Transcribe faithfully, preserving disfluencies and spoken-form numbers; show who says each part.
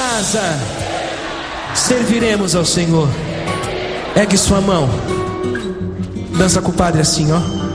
Speaker 1: casa serviremos ao Senhor. Ergue sua mão. Dança com o Padre assim, ó.